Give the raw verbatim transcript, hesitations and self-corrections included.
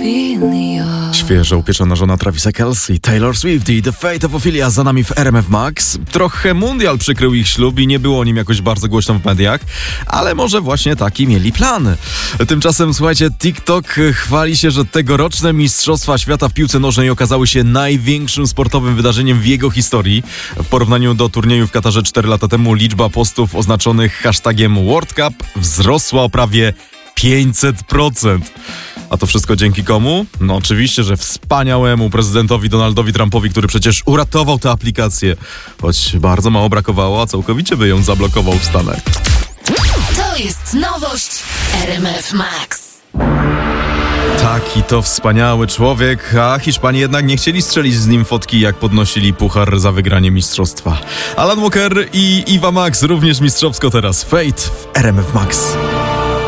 Świeżo upieczona żona Travisa Kelce, Taylor Swift i The Fate of Ophelia za nami w R M F Max. Trochę mundial przykrył ich ślub i nie było o nim jakoś bardzo głośno w mediach, ale może właśnie taki mieli plan. Tymczasem, słuchajcie, TikTok chwali się, że tegoroczne Mistrzostwa Świata w piłce nożnej okazały się największym sportowym wydarzeniem w jego historii. W porównaniu do turnieju w Katarze cztery lata temu liczba postów oznaczonych hashtagiem World Cup wzrosła o prawie pięćset procent. A to wszystko dzięki komu? No oczywiście, że wspaniałemu prezydentowi Donaldowi Trumpowi, który przecież uratował tę aplikację. Choć bardzo mało brakowało, a całkowicie by ją zablokował w Stanach. To jest nowość R M F Max. Taki to wspaniały człowiek, a Hiszpanie jednak nie chcieli strzelić z nim fotki, jak podnosili puchar za wygranie mistrzostwa. Alan Walker i Eva Max również mistrzowsko teraz. Fate w R M F Max.